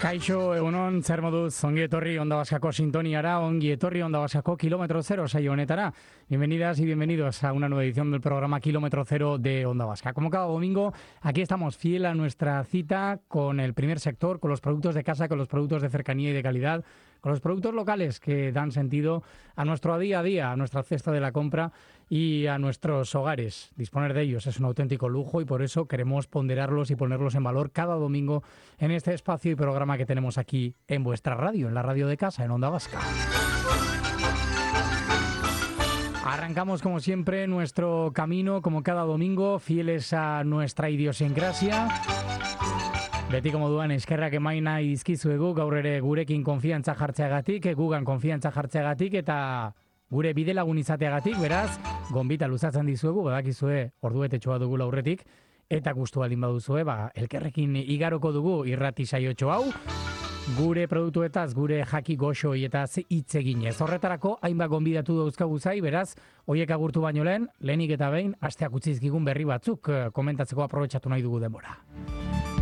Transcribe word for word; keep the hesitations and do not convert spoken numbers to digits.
Kaixo, egunon, zer moduz, ongi etorri Onda Baskako sintoniara, ongi etorri Onda Baskako Kilómetro Cero saio honetara. Bienvenidas y bienvenidos a una nueva edición del programa Kilómetro Cero de Onda Vasca. Como cada domingo, aquí estamos fiel a nuestra cita con el primer sector, con los productos de casa, con los productos de cercanía y de calidad, con los productos locales que dan sentido a nuestro día a día, a nuestra cesta de la compra y a nuestros hogares. Disponer de ellos es un auténtico lujo y por eso queremos ponderarlos y ponerlos en valor cada domingo en este espacio y programa que tenemos aquí en vuestra radio, en la radio de casa, en Onda Vasca. Arrancamos como siempre nuestro camino, como cada domingo, fieles a nuestra idiosincrasia. Beti moduan eskerrak emaina dizkizuegu gaur ere gurekin konfiantza jartzeagatik, gugan konfiantza jartzeagatik eta gure bidelagun izateagatik, beraz, gonbita luzatzen dizuegu, badakizue orduetetxoa dugu aurretik, eta gustu baldin baduzue, ba, elkerrekin igaroko dugu irrati saiotxo hau, gure produktuetaz, gure jaki goxoi eta hitz eginez. Horretarako, hainbat gonbidatu dauzkagu zai, beraz, hoiek agurtu baino lehen, lehenik eta behin, asteak utzizkigun berri batzuk komentatzeko aprobetxatu nahi dugu denbora.